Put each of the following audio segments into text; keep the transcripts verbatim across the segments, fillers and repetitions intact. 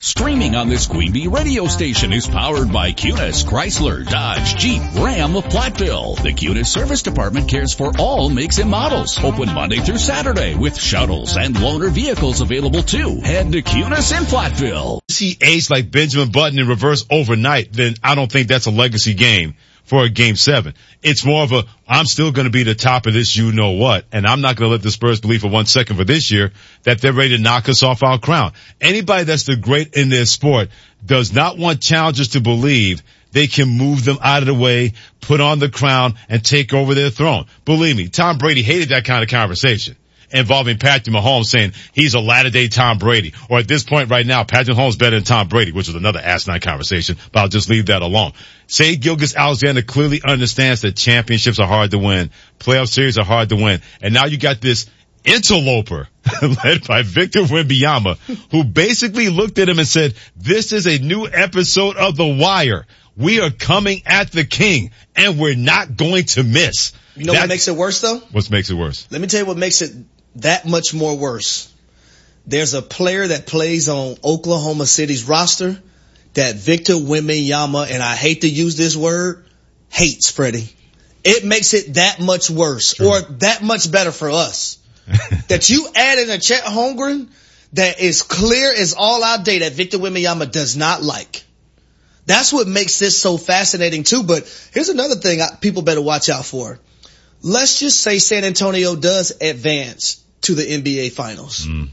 Streaming on this Queen Bee radio station is powered by Cunis, Chrysler, Dodge, Jeep, Ram of Platteville. The Cunis Service Department cares for all makes and models. Open Monday through Saturday with shuttles and loaner vehicles available too. Head to Cunis in Platteville. If he aged like Benjamin Button in reverse overnight, then I don't think that's a legacy game for a game seven. It's more of a, I'm still going to be the top of this you know what, and I'm not going to let the Spurs believe for one second for this year that they're ready to knock us off our crown. Anybody that's the great in their sport does not want challengers to believe they can move them out of the way, put on the crown, and take over their throne. Believe me, Tom Brady hated that kind of conversation involving Patrick Mahomes saying he's a latter-day Tom Brady. Or at this point right now, Patrick Mahomes better than Tom Brady, which was another asinine conversation, but I'll just leave that alone. Shai Gilgeous-Alexander clearly understands that championships are hard to win, playoff series are hard to win, and now you got this interloper led by Victor Wembanyama, who basically looked at him and said, this is a new episode of The Wire. We are coming at the king, and we're not going to miss. You know That's, what makes it worse, though? What makes it worse? Let me tell you what makes it that much more worse. There's a player that plays on Oklahoma City's roster that Victor Wembanyama, and I hate to use this word, hates, Freddie. It makes it that much worse, True. Or that much better for us. That you add in a Chet Holmgren that is clear as all our day that Victor Wembanyama does not like. That's what makes this so fascinating too. But here's another thing I, people better watch out for. Let's just say San Antonio does advance to the N B A Finals. Mm.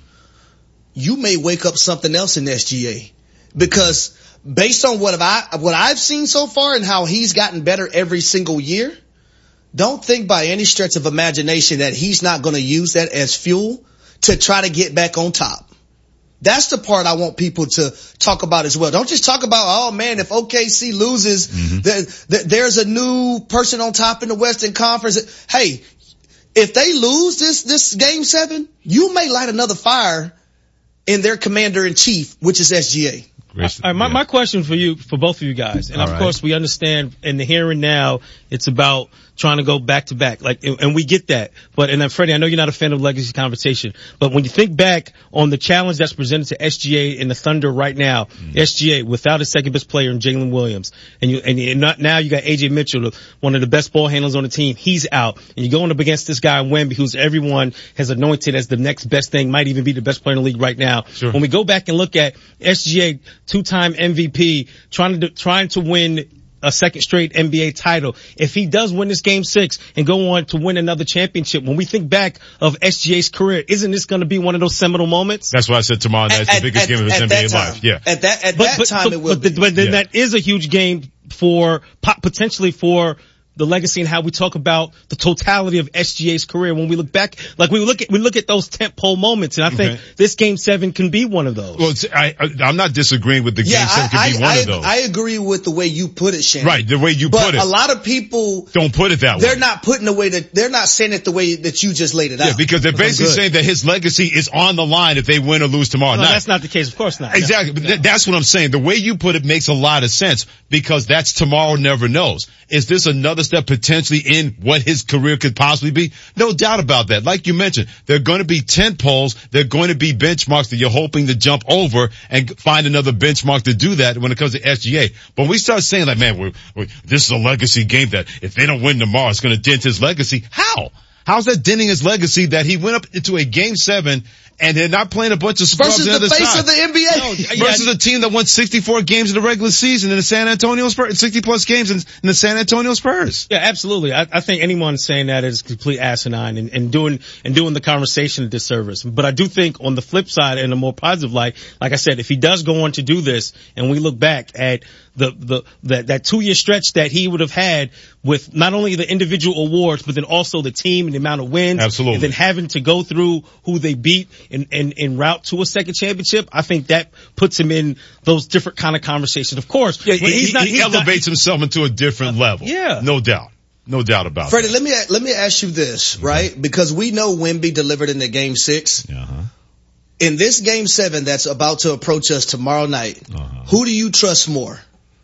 You may wake up something else in S G A, because based on what I what I've seen so far and how he's gotten better every single year, don't think by any stretch of imagination that he's not going to use that as fuel to try to get back on top. That's the part I want people to talk about as well. Don't just talk about, oh man, if O K C loses, mm-hmm. there, there, there's a new person on top in the Western Conference. Hey, if they lose this, this game seven, you may light another fire in their commander in chief, which is S G A. All right, my, my question for you, for both of you guys, and All of right. course we understand in the here and now, it's about trying to go back to back, like, and we get that. But, and then Freddie, I know you're not a fan of legacy conversation, but when you think back on the challenge that's presented to S G A and the Thunder right now, mm. S G A without his second best player in Jalen Williams, and you, and, and not, now you got A J Mitchell, one of the best ball handlers on the team, he's out, and you're going up against this guy Wemby, who's everyone has anointed as the next best thing, might even be the best player in the league right now. Sure. When we go back and look at S G A, two-time M V P, trying to trying to win a second straight N B A title. If he does win this game six and go on to win another championship, when we think back of S G A's career, isn't this going to be one of those seminal moments? That's why I said tomorrow night's the biggest at, game of his N B A time. life. Yeah. At that, at but, that but, time but, it will but, be. But then yeah. that is a huge game for, potentially for the legacy and how we talk about the totality of S G A's career. When we look back, like we look at, we look at those tentpole moments, and I think okay. this game seven can be one of those. Well, it's, I, I'm not disagreeing with the yeah, game seven can I, be I, one I, of those. I agree with the way you put it, Shannon. Right, the way you but put it. But a lot of people don't put it that way. They're not putting the way that, they're not saying it the way that you just laid it out. Yeah, because they're basically saying that his legacy is on the line if they win or lose tomorrow no, night. That's not the case. Of course not. Exactly. No. But th- that's what I'm saying. The way you put it makes a lot of sense, because that's tomorrow never knows. Is this another step potentially in what his career could possibly be? No doubt about that. Like you mentioned, there are going to be tent poles. There are going to be benchmarks that you're hoping to jump over and find another benchmark to do that when it comes to S G A. But when we start saying like, man, we're, we're, this is a legacy game that if they don't win tomorrow, it's going to dent his legacy. How? How's that denting his legacy that he went up into a game seven and they're not playing a bunch of scrubs versus on the, the other face side. of the N B A. No, yeah, versus a team that won sixty-four games in the regular season in the San Antonio Spurs, sixty plus games in, in the San Antonio Spurs. Yeah, absolutely. I, I think anyone saying that is complete asinine and, and doing, and doing the conversation a disservice. But I do think on the flip side, in a more positive light, like I said, if he does go on to do this and we look back at the, the, that, that two year stretch that he would have had with not only the individual awards, but then also the team and the amount of wins. Absolutely. And then having to go through who they beat in, in, in route to a second championship, I think that puts him in those different kind of conversations. Of course, yeah, he's he, not, he he's elevates not, himself into a different uh, level. Yeah. No doubt. No doubt about Freddie, that. let me, let me ask you this, mm-hmm. right? Because we know Wemby delivered in the game six. Uh-huh. In this game seven that's about to approach us tomorrow night, uh-huh. who do you trust more?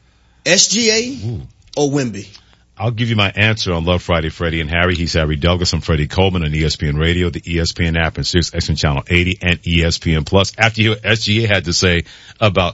S G A Ooh. Or Wemby? I'll give you my answer on Love Friday, Freddie and Harry. He's Harry Douglas. I'm Freddie Coleman on E S P N Radio, the E S P N app, and Sirius X M Channel eighty, and E S P N Plus. After you hear what S G A had to say about